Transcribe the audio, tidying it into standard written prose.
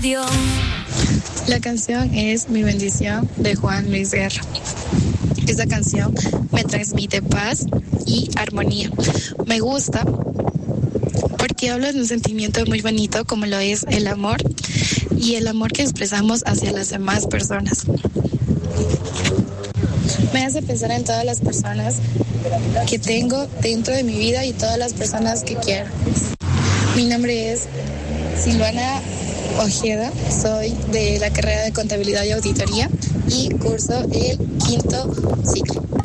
Radio. La canción es Mi Bendición de Juan Luis Guerra. Esta canción me transmite paz y armonía. Me gusta porque habla de un sentimiento muy bonito como lo es el amor y el amor que expresamos hacia las demás personas. Me hace pensar en todas las personas que tengo dentro de mi vida y todas las personas que quiero. Mi nombre es Silvana Ojeda, soy de la carrera de Contabilidad y Auditoría y curso el 5º ciclo.